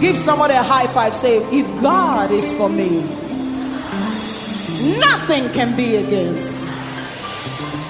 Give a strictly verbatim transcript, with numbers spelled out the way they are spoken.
Give somebody a high five. Say, if God is for me, nothing can be against.